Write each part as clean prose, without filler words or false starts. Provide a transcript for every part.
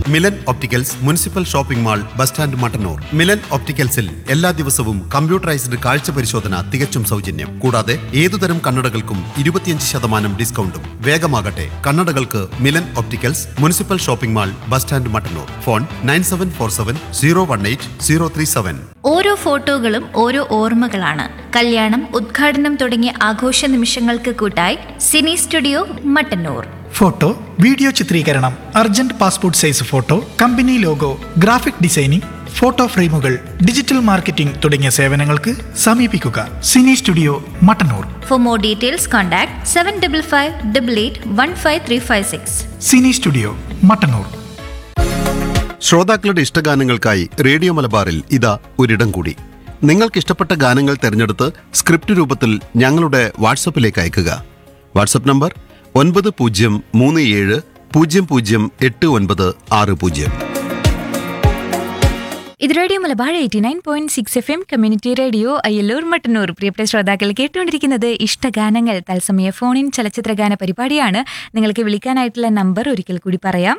Milan opticals municipal shopping mall bus stand Mattannur. Milan ഒപ്റ്റിക്കൽസിൽ എല്ലാ ദിവസവും computerised കാഴ്ച പരിശോധന തികച്ചും സൗജന്യം. കൂടാതെ ഏതുതരം കണ്ണടകൾക്കും 25% ഡിസ്കൗണ്ടും. വേഗമാകട്ടെ, കണ്ണടകൾക്ക് Milan opticals municipal shopping mall bus stand Mattannur. Phone 9747018037. ഓരോ ഫോട്ടോകളും ഓരോ ഓർമ്മകളാണ്. കല്യാണം, ഉദ്ഘാടനം തുടങ്ങിയ ആഘോഷ നിമിഷങ്ങൾക്ക് കൂട്ടായി Sini studio Mattannur. Photo, video ചിത്രീകരണം, urgent passport size photo, company logo, graphic designing, photo ഫ്രെയിമുകൾ, ഡിജിറ്റൽ മാർക്കറ്റിംഗ് തുടങ്ങിയ സേവനങ്ങൾക്ക് സമീപിക്കുക Sini studio Mattannur. For more details contact 7555881536. Sini studio Mattannur. ശ്രോതാക്കളുടെ ഇഷ്ടഗാനങ്ങൾക്കായി റേഡിയോ മലബാറിൽ ഇതാ ഒരിടം കൂടി. നിങ്ങൾക്കിഷ്ടപ്പെട്ട ഗാനങ്ങൾ തിരഞ്ഞെടുത്ത് സ്ക്രിപ്റ്റ് രൂപത്തിൽ ഞങ്ങളുടെ വാട്സപ്പിലേക്ക് അയയ്ക്കുക. WhatsApp number 9037008960. ഇത് radio Malabar 89.6 FM community radio Ayyallur Mattannur. പ്രിയപ്പെട്ട ശ്രോതാക്കൾ കേട്ടുകൊണ്ടിരിക്കുന്നത് ഇഷ്ടഗാനങ്ങൾ തത്സമയ ഫോണിൻ ചലച്ചിത്രഗാന പരിപാടിയാണ്. നിങ്ങൾക്ക് വിളിക്കാനായിട്ടുള്ള നമ്പർ ഒരിക്കൽ കൂടി പറയാം: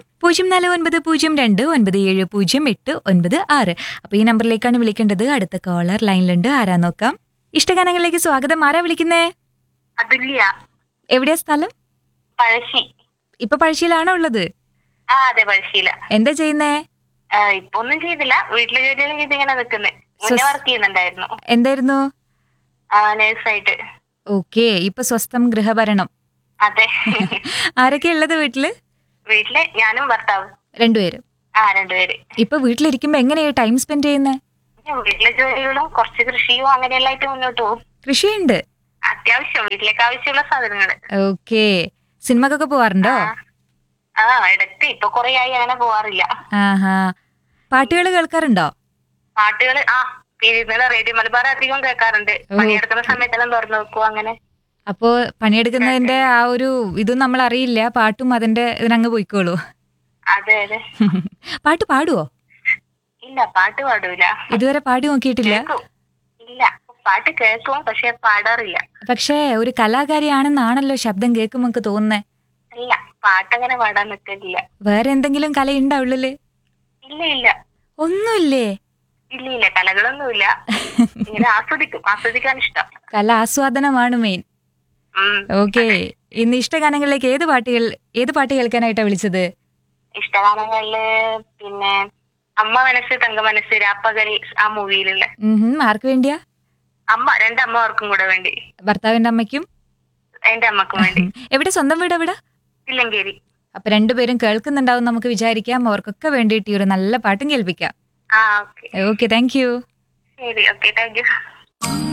049229700896. അപ്പോൾ ഈ നമ്പറിലേക്കാണ് വിളിക്കേണ്ടത്. അടുത്ത കോളർ ലൈനിലുണ്ട്. ആരാ നോക്കാം. ഇഷ്ടഗാനങ്ങളിലേക്ക് സ്വാഗതം. ആരാ വിളിക്കുന്നേ? അതുല്യ. എവിടെയാ സ്ഥലം? പഴശ്ശി. ഇപ്പൊ പഴശ്ശിയിലാണോ ഉള്ളത്? അതെ, പഴശ്ശിയില. എന്താ ചെയ്യുന്നേ? ഇപ്പൊ ഒന്നും ചെയ്തില്ല, വീട്ടിലെ ജോലിയെല്ലാം ചെയ്ത് ഇങ്ങനെ നിൽക്കുന്നേ. മുന്നേ വർക്ക് ചെയ്യുന്നുണ്ടായിരുന്നു. എന്തായിരുന്നു? നേഴ്സായിട്ട്. ഓക്കെ. ഇപ്പൊ സ്വസ്ഥം ഗൃഹഭരണം. അതെ. ആരൊക്കെ ഉള്ളത് വീട്ടില്? വീട്ടില് ഞാനും ഭർത്താവും. രണ്ടുപേരും. രണ്ടുപേര്. ഇപ്പൊ വീട്ടിലിരിക്കുമ്പോ എങ്ങനെയാ ടൈം സ്പെൻഡ് ചെയ്യുന്നത്? വീട്ടിലെ ജോലികളും കുറച്ച് കൃഷിയും അങ്ങനെയെല്ലാം ആയിട്ട് മുന്നോട്ട് പോകും. കൃഷിയുണ്ട്? അത്യാവശ്യം വീട്ടിലേക്ക് ആവശ്യമുള്ള സാധനങ്ങള്. ഓക്കെ. സിനിമക്കൊക്കെ പോവാറുണ്ടോ? ഇടയ്ക്ക്. ഇപ്പൊ കൊറേ ആയി അങ്ങനെ പോവാറില്ല. ആഹാ. പാട്ടുകൾ കേൾക്കാറുണ്ടോ? പാട്ടുകള് റേഡിയോ മലബാർ അധികം കേൾക്കാറുണ്ട്. പണിയെടുക്കുന്ന സമയത്തെല്ലാം തുറന്നു വെക്കും അങ്ങനെ. അപ്പോ പണിയെടുക്കുന്നതിന്റെ ആ ഒരു ഇതും നമ്മൾ അറിയില്ല, പാട്ടും അതിന്റെ ഇതിനങ്ങ് പോയിക്കോളൂ. അതെ അതെ. പാട്ട് പാടുവോ? ഇല്ല, പാട്ട് പാടൂല. ഇതുവരെ പാടി നോക്കിയിട്ടില്ല? ഇല്ല, പാട്ട് കേൾക്കും, പക്ഷെ പാടാറില്ല. പക്ഷേ ഒരു കലാകാരിയാണെന്നാണല്ലോ ശബ്ദം കേൾക്കുമ്പോ നമുക്ക് തോന്നുന്നേ. ഇല്ല, പാട്ടങ്ങനെ പാടാൻ നിൽക്കില്ല. വേറെ എന്തെങ്കിലും കലയുണ്ടോ ഉള്ളില്? ഇല്ല ഇല്ല. ഒന്നുമില്ലേ? ഇല്ല ഇല്ല, കലകളൊന്നുമില്ല. ഇങ്ങനെ ആസ്വദിക്കാൻ ഇഷ്ടം. കല ആസ്വാദനമാണ് മെയിൻ. ഓക്കെ. ഇന്ന് ഇഷ്ടഗാനങ്ങളിലേക്ക് ഏത് പാട്ട് കേൾക്കാനായിട്ടാ വിളിച്ചത്? ഇഷ്ടഗാനങ്ങളില് പിന്നെ അമ്മ മനസ്സ് തങ്ക മനസ്സ് രാപ്പകൽ ആ മൂവിയിലുള്ള. ആർക്ക് വേണ്ടിയാ? രണ്ടമ്മമാർക്കും കൂടെ വേണ്ടി. ഭർത്താവിന്റെ അമ്മയ്ക്കും എന്റെ അമ്മക്കും വേണ്ടി. എവിടെ സ്വന്തം വീട് എവിടെ? തില്ലങ്കേരി. അപ്പൊ രണ്ടുപേരും കേൾക്കുന്നുണ്ടാവും, നമുക്ക് വിചാരിക്കാം. അവർക്കൊക്കെ വേണ്ടിയിട്ട് ഈ ഒരു നല്ല പാട്ടും കേൾപ്പിക്കാം. ഓക്കെ. Okay, thank you. ശരി, ഓക്കെ, താങ്ക് യു.